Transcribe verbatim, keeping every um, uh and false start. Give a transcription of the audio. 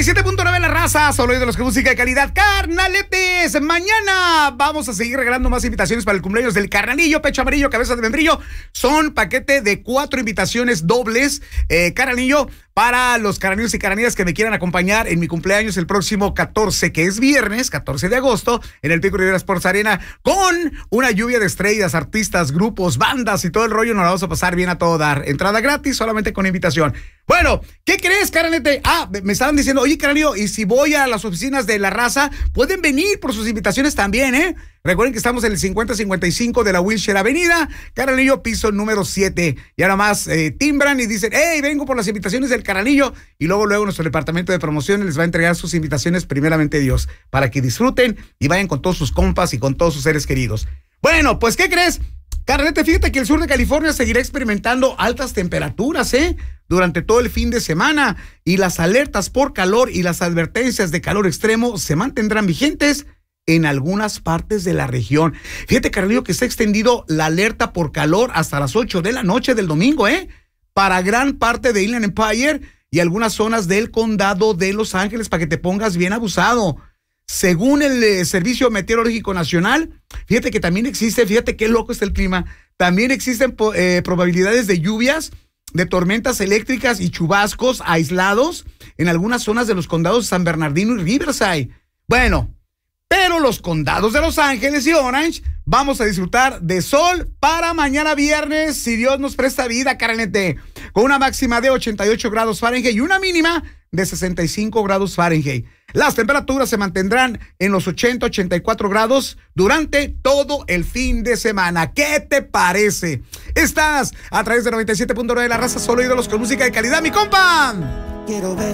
y siete punto nueve La Raza, solo de los que música de calidad. Carnaletes, mañana vamos a seguir regalando más invitaciones para el cumpleaños del carnalillo, pecho amarillo, cabeza de membrillo. Son paquete de cuatro invitaciones dobles, eh, carnalillo, para los carnalillos y carnalillas que me quieran acompañar en mi cumpleaños el próximo catorce, que es viernes, catorce de agosto, en el Pico Rivera Sports Arena, con una lluvia de estrellas, artistas, grupos, bandas y todo el rollo. Nos la vamos a pasar bien a todo dar. Entrada gratis, solamente con invitación. Bueno, ¿qué crees, carnalete? Ah, me estaban diciendo, oye, carnalillo, y si voy a las oficinas de La Raza, pueden venir por sus invitaciones también, ¿eh? Recuerden que estamos en el cincuenta cincuenta y cinco de la Wilshire Avenida, Carnalillo, piso número siete. Y ahora más eh, timbran y dicen, hey, vengo por las invitaciones del Carnalillo. Y luego, luego nuestro departamento de promoción les va a entregar sus invitaciones, primeramente Dios, para que disfruten y vayan con todos sus compas y con todos sus seres queridos. Bueno, pues, ¿qué crees? Carnalete, fíjate que el sur de California seguirá experimentando altas temperaturas, ¿eh? Durante todo el fin de semana, y las alertas por calor y las advertencias de calor extremo se mantendrán vigentes en algunas partes de la región. Fíjate, Carnalillo, que está extendido la alerta por calor hasta las ocho de la noche del domingo, ¿eh? Para gran parte de Inland Empire y algunas zonas del condado de Los Ángeles, para que te pongas bien abusado. Según el eh, Servicio Meteorológico Nacional, fíjate que también existe, fíjate qué loco está el clima, también existen eh, probabilidades de lluvias, de tormentas eléctricas y chubascos aislados en algunas zonas de los condados de San Bernardino y Riverside. Bueno, pero los condados de Los Ángeles y Orange vamos a disfrutar de sol para mañana viernes, si Dios nos presta vida, carnalete, con una máxima de ochenta y ocho grados Fahrenheit y una mínima de sesenta y cinco grados Fahrenheit. Las temperaturas se mantendrán en los ochenta, ochenta y cuatro grados durante todo el fin de semana. ¿Qué te parece? Estás a través de noventa y siete punto nueve La Raza, solo ídolos con música de calidad, mi compa. Quiero ver